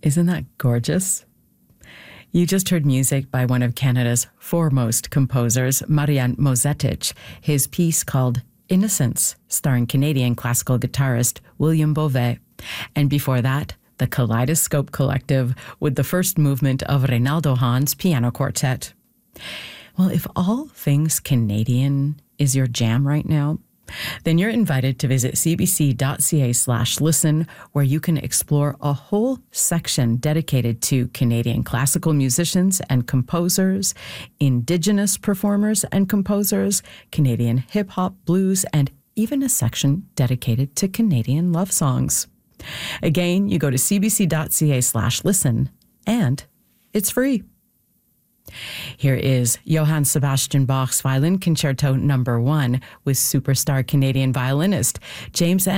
Isn't that gorgeous? You just heard music by one of Canada's foremost composers, Marian Mozetic, his piece called Innocence, starring Canadian classical guitarist William Bovet. And before that, the Kaleidoscope Collective with the first movement of Reynaldo Hahn's piano quartet. Well, if all things Canadian is your jam right now, then you're invited to visit cbc.ca/listen, where you can explore a whole section dedicated to Canadian classical musicians and composers, Indigenous performers and composers, Canadian hip-hop, blues, and even a section dedicated to Canadian love songs. Again, you go to cbc.ca/listen, and it's free. Here is Johann Sebastian Bach's Violin Concerto No. 1 with superstar Canadian violinist James